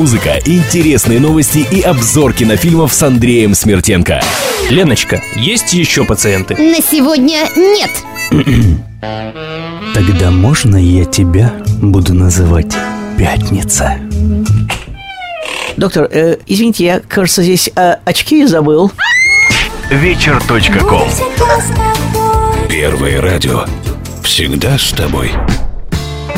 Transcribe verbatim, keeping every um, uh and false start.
музыка, интересные новости и обзор кинофильмов с Андреем Смертенко. Леночка, есть еще пациенты? На сегодня нет. Тогда можно я тебя буду называть Пятница? Доктор, э, извините, я, кажется, здесь э, очки забыл. вечер точка ком. Первое радио. Всегда с тобой.